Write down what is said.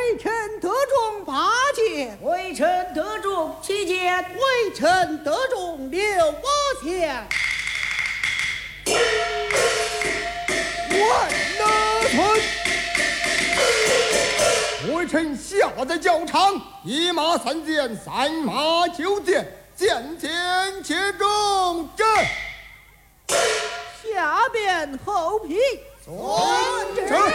微臣得中八戒， 微臣得中七剑， 微臣得中六八相。 万拿村，微臣下在教场，一马三箭，三马九箭，箭箭且中阵。 下边后批。 遵旨。